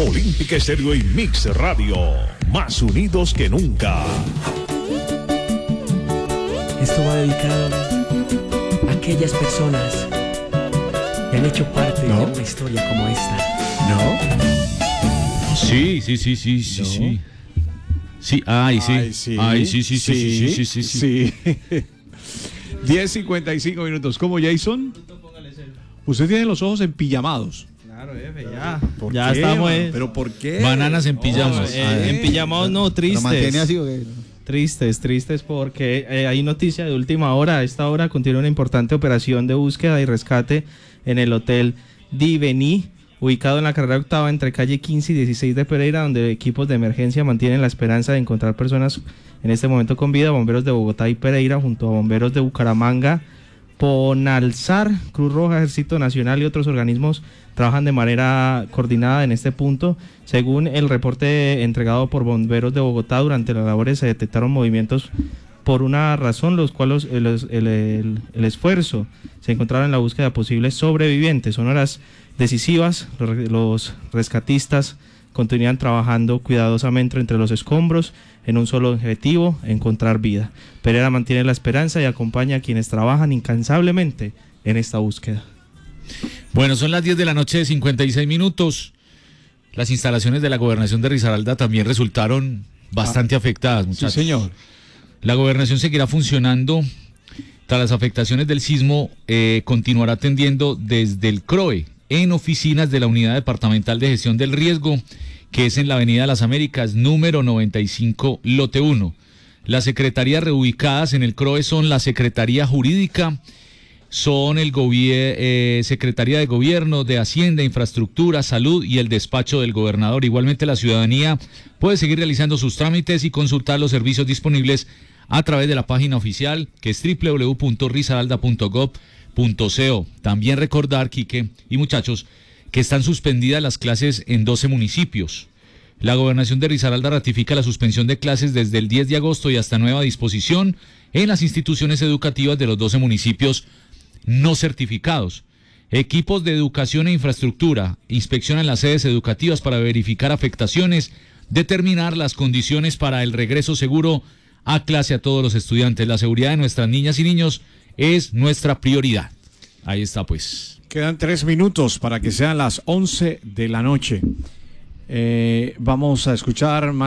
Olímpica Estéreo y Mix Radio, más unidos que nunca. Esto va dedicado a aquellas personas que han hecho parte de una historia como esta. ¿No? Sí. Sí, ay, sí. Ay, sí. 10:55 minutos. ¿Cómo, Jason? Usted tiene los ojos empillamados. Claro, jefe, ya. Ya qué, estamos. ¿Pero por qué? Bananas en pijamas. En pijamas no, tristes. ¿Lo mantiene así o qué? Tristes porque hay noticia de última hora. A esta hora continúa una importante operación de búsqueda y rescate en el Hotel Diveni, ubicado en la carrera octava entre calle 15 y 16 de Pereira, donde equipos de emergencia mantienen la esperanza de encontrar personas en este momento con vida. Bomberos de Bogotá y Pereira, junto a bomberos de Bucaramanga, Ponalzar, Cruz Roja, Ejército Nacional y otros organismos trabajan de manera coordinada en este punto. Según el reporte entregado por bomberos de Bogotá, durante las labores se detectaron movimientos por una razón, los cuales el esfuerzo se encontraba en la búsqueda de posibles sobrevivientes. Son horas decisivas. Los rescatistas continúan trabajando cuidadosamente entre los escombros en un solo objetivo: encontrar vida. Pereira mantiene la esperanza y acompaña a quienes trabajan incansablemente en esta búsqueda. Bueno, son las 10 de la noche de 56 minutos. Las instalaciones de la gobernación de Risaralda también resultaron bastante afectadas, muchachos. Sí, señor. La gobernación seguirá funcionando. Tras las afectaciones del sismo, continuará atendiendo desde el CROE en oficinas de la Unidad Departamental de Gestión del Riesgo, que es en la Avenida Las Américas, número 95, lote 1. Las secretarías reubicadas en el CROE son la Secretaría Jurídica, son el Secretaría de Gobierno, de Hacienda, Infraestructura, Salud y el despacho del gobernador. Igualmente, la ciudadanía puede seguir realizando sus trámites y consultar los servicios disponibles a través de la página oficial, que es www.risaralda.gov.co. También recordar, Quique y muchachos, que están suspendidas las clases en 12 municipios. La gobernación de Risaralda ratifica la suspensión de clases desde el 10 de agosto y hasta nueva disposición en las instituciones educativas de los 12 municipios no certificados. Equipos de educación e infraestructura inspeccionan las sedes educativas para verificar afectaciones, determinar las condiciones para el regreso seguro a clase a todos los estudiantes. La seguridad de nuestras niñas y niños es nuestra prioridad. Ahí está, pues. Quedan 3 minutos para que sean las 11 de la noche. Vamos a escuchar más.